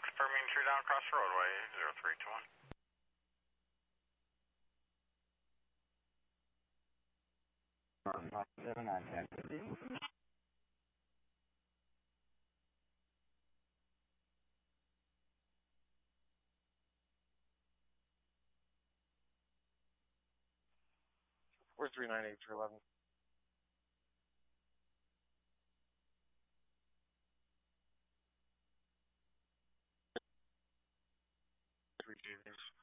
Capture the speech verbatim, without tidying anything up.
confirming true down across the roadway, zero three two one. seven nine ten. four three nine eight three eleven. Three two.